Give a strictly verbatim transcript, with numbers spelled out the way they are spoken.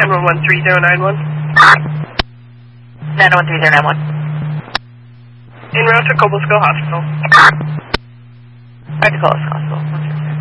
nine one one three zero nine one. nine one three zero nine one. En route to Cobblesville Hospital. Right to Cobblesville.